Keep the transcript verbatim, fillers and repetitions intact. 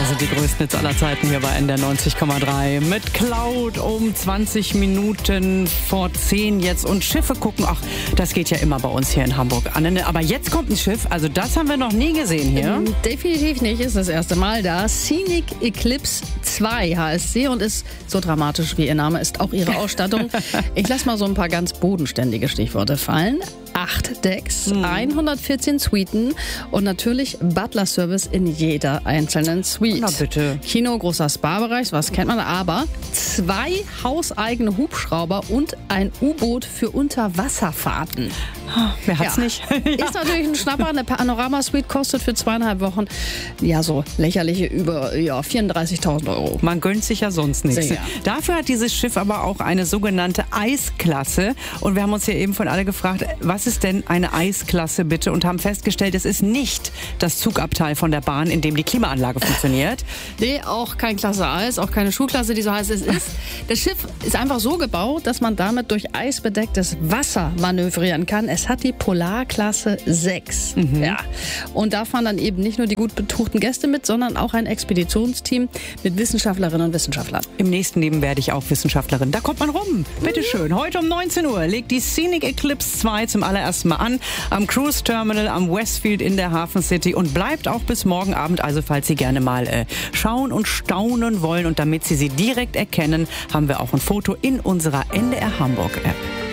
Das sind die größten Hits aller Zeiten hier bei N D R neunzig Komma drei. Mit Cloud um zwanzig Minuten vor zehn jetzt. Und Schiffe gucken, ach, das geht ja immer bei uns hier in Hamburg. Aber jetzt kommt ein Schiff, also das haben wir noch nie gesehen hier. Definitiv nicht, ist das erste Mal da. Scenic Eclipse zwei heißt sie und ist so dramatisch wie ihr Name, ist auch ihre Ausstattung. Ich lasse mal so ein paar ganz bodenständige Stichworte fallen. Acht Decks, hm. hundertvierzehn Suiten und natürlich Butler-Service in jeder einzelnen Suite. Na bitte. Kino, großer Spa-Bereich, was kennt man, aber zwei hauseigene Hubschrauber und ein U-Boot für Unterwasserfahrten. Wer hat's ja. nicht? Ist natürlich ein Schnapper. Eine Panorama-Suite kostet für zweieinhalb Wochen ja so lächerliche über ja, vierunddreißigtausend Euro. Man gönnt sich ja sonst nichts. Sehr. Dafür hat dieses Schiff aber auch eine sogenannte Eisklasse. Und wir haben uns hier eben von alle gefragt, was ist denn eine Eisklasse bitte? Und haben festgestellt, es ist nicht das Zugabteil von der Bahn, in dem die Klimaanlage funktioniert. Nee, auch kein Klasse Eis, auch keine Schulklasse, die so heißt. Es ist, das Schiff ist einfach so gebaut, dass man damit durch eisbedecktes Wasser manövrieren kann. Es hat die Polarklasse sechs. Mhm. Ja. Und da fahren dann eben nicht nur die gut betuchten Gäste mit, sondern auch ein Expeditionsteam mit Wissenschaftlerinnen und Wissenschaftlern. Im nächsten Leben werde ich auch Wissenschaftlerin. Da kommt man rum. Bitte schön. Heute um neunzehn Uhr legt die Scenic Eclipse zwei zum allerersten Mal an am Cruise Terminal am Westfield in der Hafen City und bleibt auch bis morgen Abend. Also falls Sie gerne mal äh, schauen und staunen wollen und damit Sie sie direkt erkennen, haben wir auch ein Foto in unserer N D R Hamburg App.